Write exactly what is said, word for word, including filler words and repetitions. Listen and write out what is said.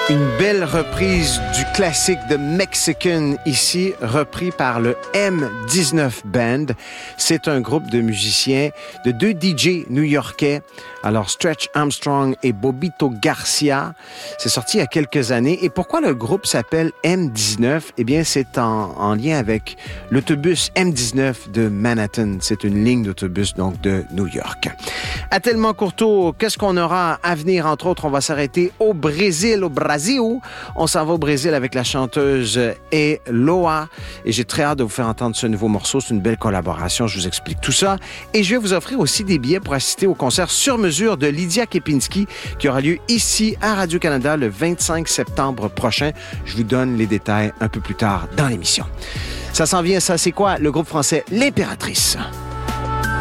Une belle reprise du classique de Mexican ici, repris par le M dix-neuf Band. C'est un groupe de musiciens, de deux D J new-yorkais. Alors, Stretch Armstrong et Bobito Garcia. C'est sorti il y a quelques années. Et pourquoi le groupe s'appelle M dix-neuf? Eh bien, c'est en, en lien avec l'autobus M dix-neuf de Manhattan. C'est une ligne d'autobus, donc, de New York. À Tellement Courteau, qu'est-ce qu'on aura à venir? Entre autres, on va s'arrêter au Brésil, au Brasil. On s'en va au Brésil avec la chanteuse Eloa. Et j'ai très hâte de vous faire entendre ce nouveau morceau. C'est une belle collaboration. Je vous explique tout ça. Et je vais vous offrir aussi des billets pour assister au concert sur mesure de Lydia Kepinski qui aura lieu ici à Radio-Canada le vingt-cinq septembre prochain. Je vous donne les détails un peu plus tard dans l'émission. Ça s'en vient, ça, c'est quoi? Le groupe français L'Impératrice.